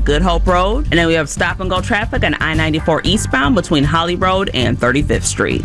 Good Hope Road. And then we have stop and go traffic on I-94 eastbound between Holly Road and 35th Street.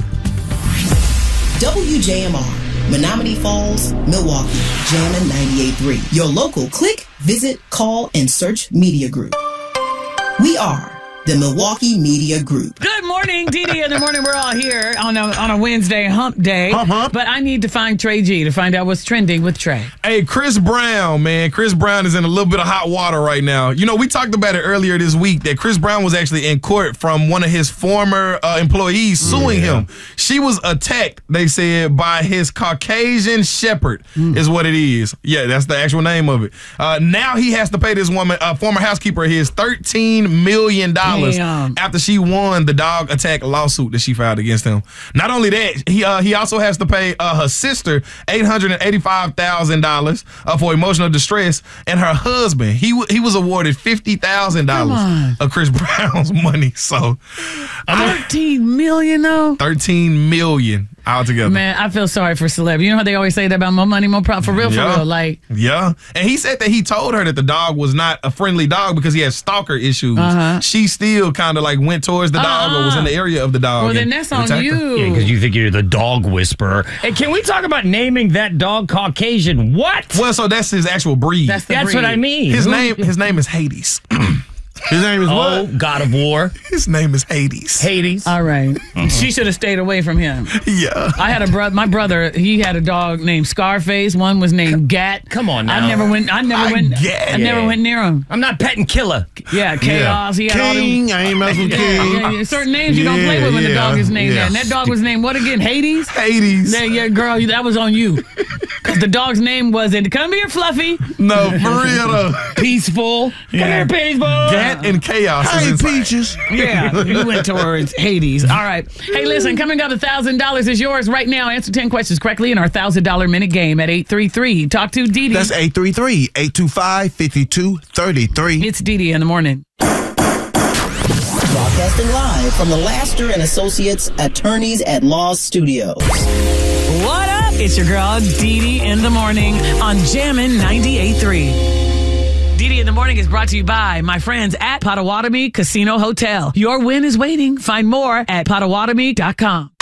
WJMR, Menominee Falls, Milwaukee, Jammin' 98.3. Your local click, visit, call, and search media group. We are the Milwaukee Media Group. Good morning, Dee in the morning. We're all here on a Wednesday hump day. Hump. But I need to find Trey G to find out what's trending with Trey. Hey, Chris Brown, man. Chris Brown is in a little bit of hot water right now. You know, we talked about it earlier this week that Chris Brown was actually in court from one of his former employees suing him. She was attacked, they said, by his Caucasian shepherd is what it is. Yeah, that's the actual name of it. Now he has to pay this woman, former housekeeper of his, $13 million. After she won the dog attack lawsuit that she filed against him. Not only that, he also has to pay her sister $885,000 for emotional distress, and her husband he was awarded $50,000 of Chris Brown's money. So $13 million though. $13 million altogether. Man, I feel sorry for celeb. You know how they always say that about more money, more profit. For real. Like, yeah. And he said that he told her that the dog was not a friendly dog because he had stalker issues. She still kind of like went towards the dog or was in the area of the dog. Well, then that's on you. Yeah, because you think you're the dog whisperer. Hey, can we talk about naming that dog Caucasian? What? Well, so that's his actual breed. That's what I mean. His name is Hades. His name is what? God of War. His name is Hades. Hades. All right. She should have stayed away from him. Yeah. I had my brother, he had a dog named Scarface. One was named Gat. Come on now. I never went near him. I'm not petting Killer. Yeah, Chaos. He had King. I ain't messing with King. Yeah. Certain names you don't play with when the dog is named that. And that dog was named what again? Hades? Hades. Yeah, girl, that was on you. Because the dog's name wasn't, come here, Fluffy. No, for real though. Peaceful. Come here, Peaceful. Gat and Chaos. Hey, Peaches. Yeah, you went towards Hades. All right. Hey, listen, coming up, $1,000 is yours right now. Answer 10 questions correctly in our $1,000 minute game at 833. Talk to Dee Dee. That's 833-825-5233. It's Dee Dee in the morning. Broadcasting live from the Laster and Associates Attorneys at Law Studios. What up? It's your girl, Dee Dee in the morning on Jammin' 98.3. Dee Dee in the morning is brought to you by my friends at Potawatomi Casino Hotel. Your win is waiting. Find more at Potawatomi.com.